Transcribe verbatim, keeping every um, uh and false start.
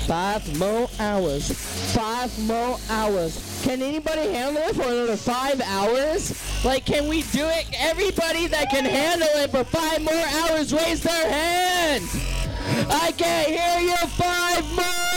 Five more hours. Five more hours. Can anybody handle it for another five hours? Like, can we do it? Everybody that can handle it for five more hours, raise their hands. I can't hear you. Five more